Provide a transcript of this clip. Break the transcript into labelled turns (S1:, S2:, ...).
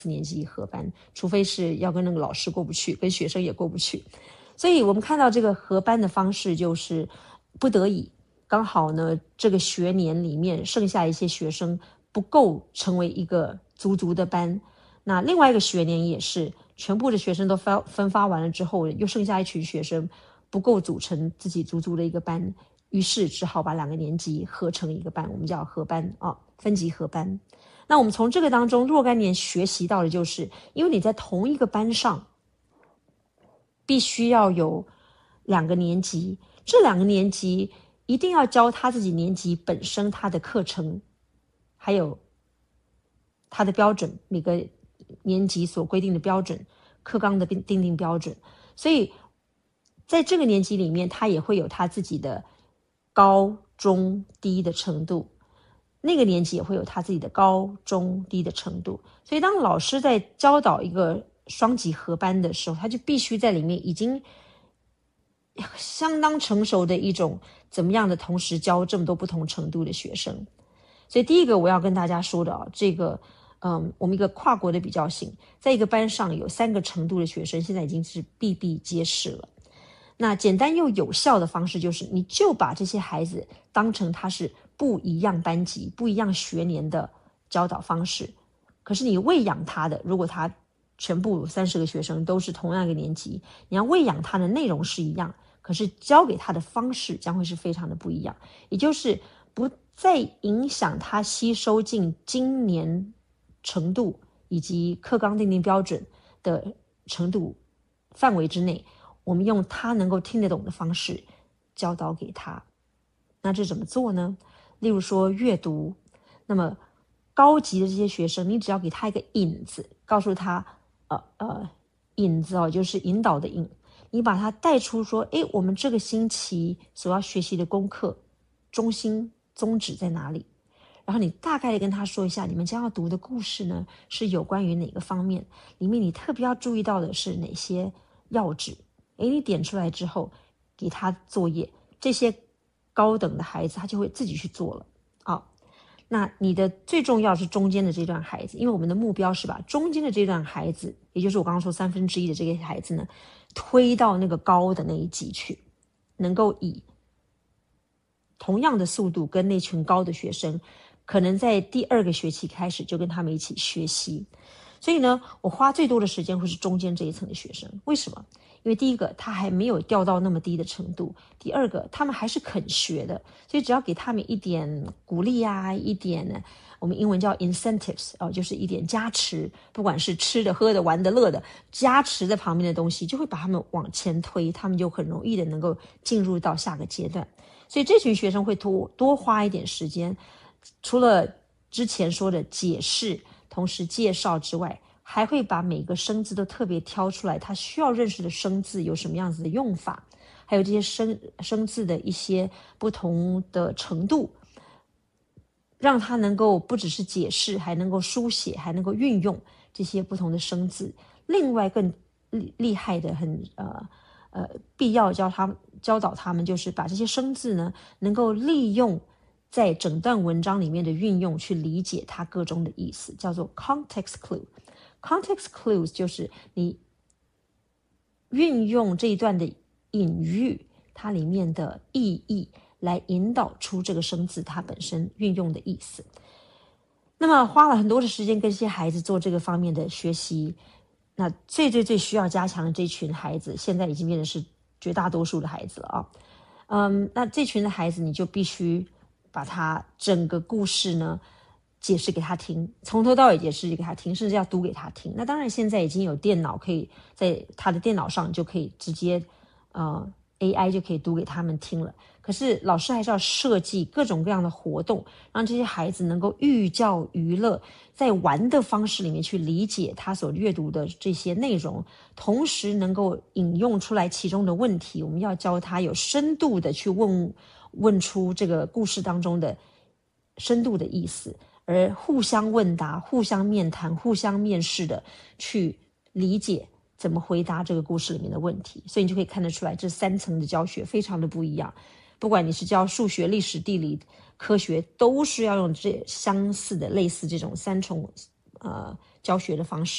S1: 年级合班，除非是要跟那个老师过不去，跟学生也过不去。所以我们看到这个合班的方式就是不得已，刚好呢这个学年里面剩下一些学生不够成为一个足足的班，那另外一个学年也是全部的学生都分发完了之后，又剩下一群学生不够组成自己足足的一个班，于是只好把2个年级合成一个班，我们叫合班啊，分级合班。那我们从这个当中若干年学习到的就是，因为你在同一个班上必须要有2个年级，这2个年级一定要教他自己年级本身他的课程，还有他的标准，每个年级所规定的标准，课纲的定定标准。所以在这个年级里面，他也会有他自己的高中低的程度，那个年级也会有他自己的高中低的程度。所以当老师在教导一个双级合班的时候，他就必须在里面已经相当成熟的一种怎么样的同时教这么多不同程度的学生。所以第一个我要跟大家说的这个我们一个跨国的比较性，在一个班上有3个程度的学生，现在已经是比比皆是了。那简单又有效的方式就是，你就把这些孩子当成他是不一样班级、不一样学年的教导方式。可是你喂养他的，如果他全部30个学生都是同样一个年级，你要喂养他的内容是一样，可是教给他的方式将会是非常的不一样，也就是不再影响他吸收进今年程度以及课纲定定标准的程度范围之内，我们用他能够听得懂的方式教导给他。那这怎么做呢？例如说阅读，那么高级的这些学生，你只要给他一个引子，告诉他引子就是引导的引，你把他带出说，我们这个星期所要学习的功课中心宗旨在哪里，然后你大概的跟他说一下，你们将要读的故事呢是有关于哪个方面，里面你特别要注意到的是哪些要旨，你点出来之后给他作业，这些高等的孩子他就会自己去做了那你的最重要是中间的这段孩子，因为我们的目标是把中间的这段孩子，也就是我刚刚说1/3的这个孩子呢，推到那个高的那一级去，能够以同样的速度跟那群高的学生，可能在第2个学期开始就跟他们一起学习。所以呢，我花最多的时间会是中间这一层的学生。为什么？因为第一个他还没有掉到那么低的程度，第二个他们还是肯学的，所以只要给他们一点鼓励一点我们英文叫 incentives 就是一点加持，不管是吃的喝的玩的乐的，加持在旁边的东西就会把他们往前推，他们就很容易的能够进入到下个阶段。所以这群学生会多花一点时间，除了之前说的解释同时介绍之外，还会把每个生字都特别挑出来，他需要认识的生字有什么样子的用法，还有这些生字的一些不同的程度，让他能够不只是解释，还能够书写，还能够运用这些不同的生字。另外更厉害的必要教导他们，就是把这些生字呢能够利用在整段文章里面的运用去理解它各中的意思，叫做 context clue。context clues 就是你运用这一段的隐喻，它里面的意义来引导出这个生字它本身运用的意思。那么花了很多的时间跟这些孩子做这个方面的学习，那最需要加强的这群孩子，现在已经变成是绝大多数的孩子了那这群的孩子你就必须把他整个故事呢解释给他听，从头到尾解释给他听，甚至要读给他听。那当然现在已经有电脑可以在他的电脑上就可以直接AI 就可以读给他们听了，可是老师还是要设计各种各样的活动，让这些孩子能够寓教于乐，在玩的方式里面去理解他所阅读的这些内容，同时能够引用出来其中的问题。我们要教他有深度的去问出这个故事当中的深度的意思，而互相问答、互相面谈、互相面试的去理解怎么回答这个故事里面的问题。所以你就可以看得出来，这3层的教学非常的不一样。不管你是教数学、历史、地理、科学，都是要用这相似的类似这种3重教学的方式。